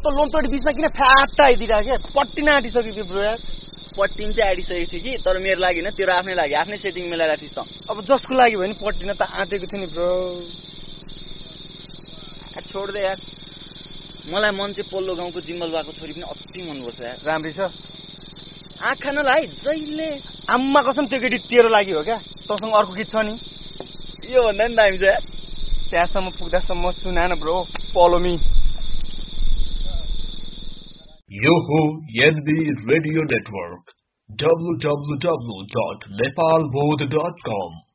टक्क लोनचोडी बिचमा किन फ्याट्टा आइदिरा के पट्टिन आँटिसक्यो त्यो ब्रो यार पट्टिन चाहिँ आइसकेको थियो कि तर मेरो लागि न तेरो आफ्नै लागि आफ्नै सेटिङ मिलाएर थिस् त अब जसको लागि भयो नि पट्टिन त आँटेको थियो नि ब्रो छोड दे यार मलाई मन चाहिँ पल्लो गाउँको जिम्बल बाको छोरी पनि अति मन पर्छ यार राम्रै छ आँखा नलाइ जहिले आम्मा कसम त्यो केटी तेरो लागि हो क्या तँसँग अर्को गीत छ नि यो भन्दा नि दामी छ यार त्यहाँसम्म पुग्दासम्म सुना न ब्रो फलो मी यो हो एनबी रेडियो नेटवर्क www.nepalbodh.com